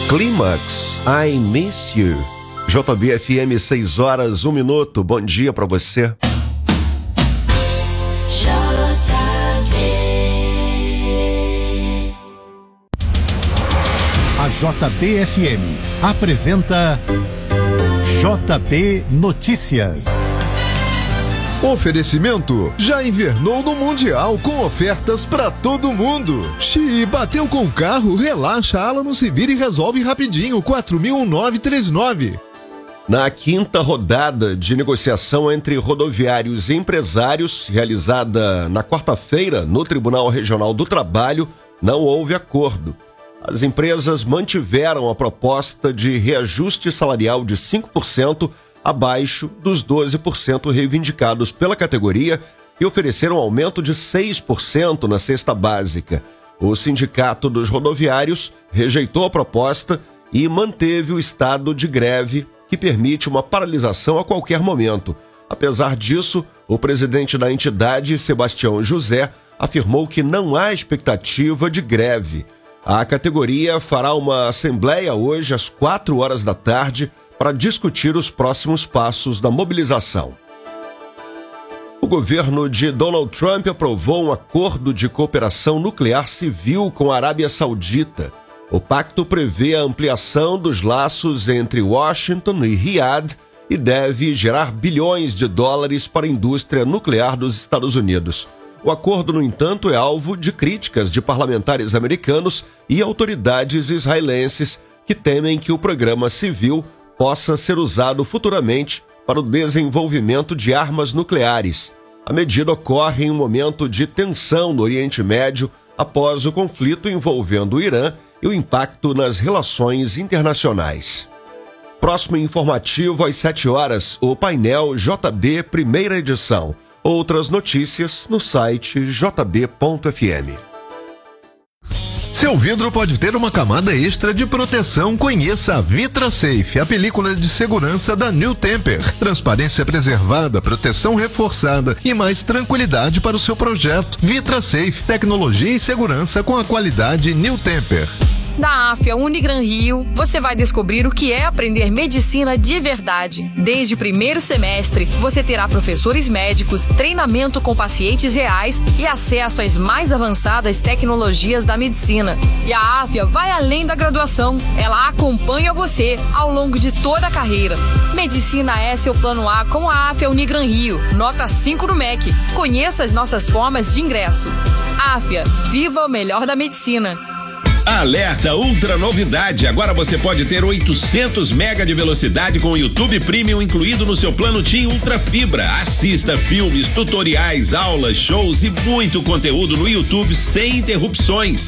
Clímax, I Miss You. JBFM, 6h01. Bom dia pra você. A JBFM apresenta JB Notícias. Oferecimento: já invernou no Mundial com ofertas pra todo mundo. Xi, bateu com o carro, relaxa, Alamo se vira e resolve rapidinho. 4.939. Na quinta rodada de negociação entre rodoviários e empresários, realizada na quarta-feira no Tribunal Regional do Trabalho, não houve acordo. As empresas mantiveram a proposta de reajuste salarial de 5%, abaixo dos 12% reivindicados pela categoria, e ofereceram aumento de 6% na cesta básica. O Sindicato dos Rodoviários rejeitou a proposta e manteve o estado de greve, que permite uma paralisação a qualquer momento. Apesar disso, o presidente da entidade, Sebastião José, afirmou que não há expectativa de greve. A categoria fará uma assembleia hoje às 4h da tarde para discutir os próximos passos da mobilização. O governo de Donald Trump aprovou um acordo de cooperação nuclear civil com a Arábia Saudita. O pacto prevê a ampliação dos laços entre Washington e Riad e deve gerar bilhões de dólares para a indústria nuclear dos Estados Unidos. O acordo, no entanto, é alvo de críticas de parlamentares americanos e autoridades israelenses que temem que o programa civil possa ser usado futuramente para o desenvolvimento de armas nucleares. A medida ocorre em um momento de tensão no Oriente Médio após o conflito envolvendo o Irã e o impacto nas relações internacionais. Próximo informativo às 7h, o painel JB, primeira edição. Outras notícias no site jb.fm. Seu vidro pode ter uma camada extra de proteção. Conheça a VitraSafe, a película de segurança da New Temper. Transparência preservada, proteção reforçada e mais tranquilidade para o seu projeto. VitraSafe, tecnologia e segurança com a qualidade New Temper. Da AFIA Unigran Rio, você vai descobrir o que é aprender medicina de verdade. Desde o primeiro semestre, você terá professores médicos, treinamento com pacientes reais e acesso às mais avançadas tecnologias da medicina. E a AFIA vai além da graduação, ela acompanha você ao longo de toda a carreira. Medicina é seu plano A com a AFIA Unigran Rio, nota 5 no MEC. Conheça as nossas formas de ingresso. AFIA, viva o melhor da medicina. Alerta Ultra Novidade, agora você pode ter 800 mega de velocidade com o YouTube Premium incluído no seu plano TIM Ultra Fibra. Assista filmes, tutoriais, aulas, shows e muito conteúdo no YouTube sem interrupções.